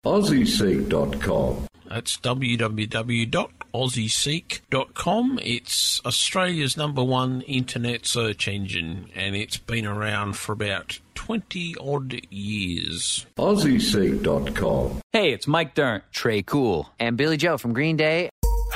AussieSeek.com. That's www.aussieseek.com. It's Australia's #1 internet search engine, and it's been around for about 20-odd years. AussieSeek.com. Hey, it's Mike Dirnt, Trey Cool, and Billy Joe from Green Day.